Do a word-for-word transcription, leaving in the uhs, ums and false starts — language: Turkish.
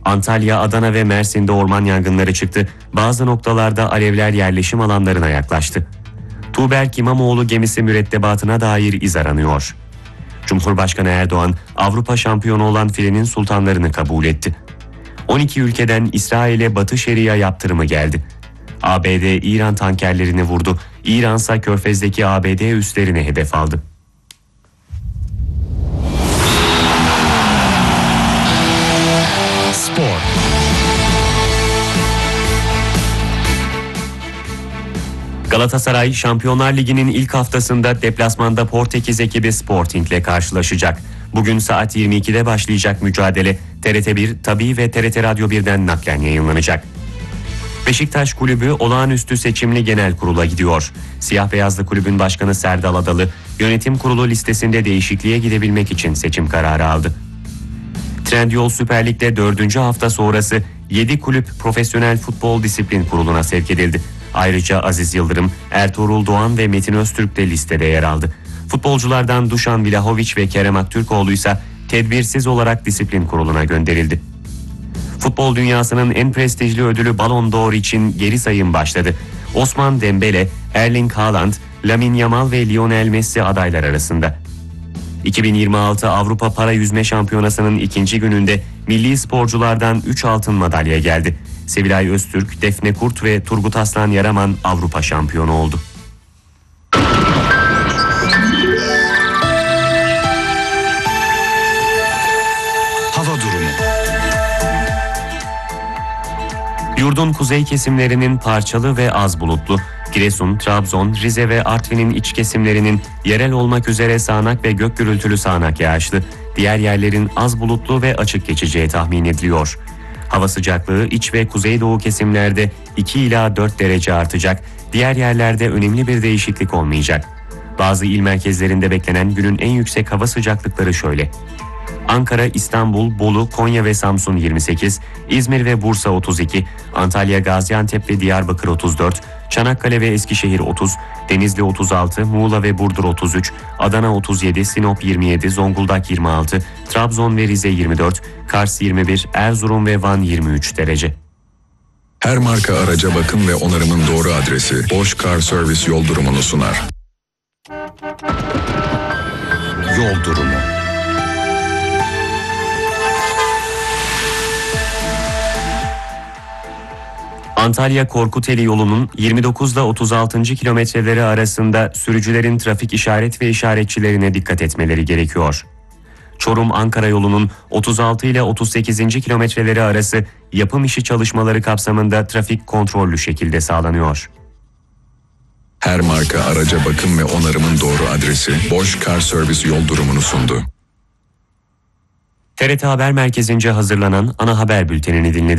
Antalya, Adana ve Mersin'de orman yangınları çıktı. Bazı noktalarda alevler yerleşim alanlarına yaklaştı. Tuğberk İmamoğlu gemisi mürettebatına dair iz aranıyor. Cumhurbaşkanı Erdoğan, Avrupa şampiyonu olan filenin sultanlarını kabul etti. on iki ülkeden İsrail'e Batı Şeria yaptırımı geldi. A B D, İran tankerlerini vurdu. İran ise Körfez'deki A B D üslerini hedef aldı. Spor. Galatasaray, Şampiyonlar Ligi'nin ilk haftasında deplasmanda Portekiz ekibi Sporting'le karşılaşacak. Bugün saat yirmi ikide başlayacak mücadele T R T bir, Tabii ve T R T Radyo birden naklen yayınlanacak. Beşiktaş Kulübü olağanüstü seçimli genel kurula gidiyor. Siyah beyazlı kulübün başkanı Serdal Adalı, yönetim kurulu listesinde değişikliğe gidebilmek için seçim kararı aldı. Trendyol Süper Lig'de dördüncü hafta sonrası yedi kulüp Profesyonel Futbol Disiplin Kurulu'na sevk edildi. Ayrıca Aziz Yıldırım, Ertuğrul Doğan ve Metin Öztürk de listede yer aldı. Futbolculardan Dušan Vlahović ve Kerem Aktürkoğlu ise tedbirsiz olarak disiplin kuruluna gönderildi. Futbol dünyasının en prestijli ödülü Ballon d'Or için geri sayım başladı. Ousmane Dembele, Erling Haaland, Lamine Yamal ve Lionel Messi adaylar arasında. iki bin yirmi altı Avrupa Para Yüzme Şampiyonası'nın ikinci gününde milli sporculardan üç altın madalya geldi. Sevilay Öztürk, Defne Kurt ve Turgut Aslan Yaraman Avrupa şampiyonu oldu. Hava durumu. Yurdun kuzey kesimlerinin parçalı ve az bulutlu, Giresun, Trabzon, Rize ve Artvin'in iç kesimlerinin yerel olmak üzere sağanak ve gök gürültülü sağanak yağışlı, diğer yerlerin az bulutlu ve açık geçeceği tahmin ediliyor. Hava sıcaklığı iç ve kuzeydoğu kesimlerde iki ila dört derece artacak, diğer yerlerde önemli bir değişiklik olmayacak. Bazı il merkezlerinde beklenen günün en yüksek hava sıcaklıkları şöyle: Ankara, İstanbul, Bolu, Konya ve Samsun yirmi sekiz, İzmir ve Bursa otuz iki, Antalya, Gaziantep ve Diyarbakır otuz dört, Çanakkale ve Eskişehir otuz, Denizli otuz altı, Muğla ve Burdur otuz üç, Adana otuz yedi, Sinop yirmi yedi, Zonguldak yirmi altı, Trabzon ve Rize yirmi dört, Kars yirmi bir, Erzurum ve Van yirmi üç derece. Her marka araca bakım ve onarımın doğru adresi Bosch Car Service yol durumunu sunar. Yol durumu. Antalya Korkuteli yolunun yirmi dokuz ile otuz altıncı kilometreleri arasında sürücülerin trafik işaret ve işaretçilerine dikkat etmeleri gerekiyor. Çorum-Ankara yolunun otuz altı ile otuz sekizinci kilometreleri arası yapım işi çalışmaları kapsamında trafik kontrollü şekilde sağlanıyor. Her marka araca bakım ve onarımın doğru adresi Bosch Car Service yol durumunu sundu. T R T Haber Merkezi'nce hazırlanan ana haber bültenini dinlediniz.